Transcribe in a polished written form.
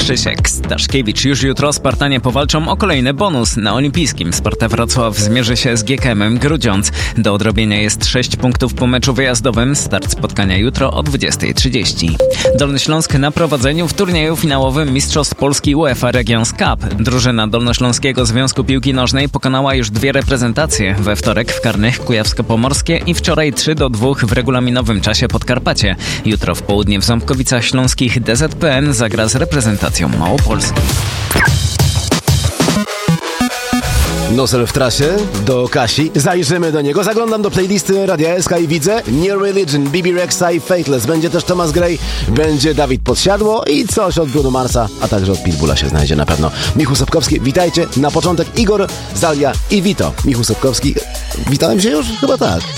Krzysiek Staszkiewicz. Już jutro Spartanie powalczą o kolejny bonus. Na olimpijskim Sparta Wrocław zmierzy się z GKM-em Grudziądz. Do odrobienia jest 6 punktów po meczu wyjazdowym. Start spotkania jutro o 20:30. Dolny Śląsk na prowadzeniu w turnieju finałowym Mistrzostw Polski UEFA Regions Cup. Drużyna Dolnośląskiego Związku Piłki Nożnej pokonała już 2 reprezentacje. We wtorek w karnych Kujawsko-Pomorskie i wczoraj 3-2 w regulaminowym czasie Podkarpacie. Jutro w południe w Ząbkowicach Śląskich DZPN zagra z reprezentacją Małopolski. Nosel w trasie do Kasi. Zajrzymy do niego. Zaglądam do playlisty Radia SK i widzę New Religion, BB Rexa i Fateless. Będzie też Thomas Gray, będzie Dawid Podsiadło i coś od Bruno Marsa, a także od Pitbulla się znajdzie na pewno. Michał Sobkowski, witajcie. Na początek Igor, Zalia i Vito. Michał Sobkowski, witałem się już? Chyba tak.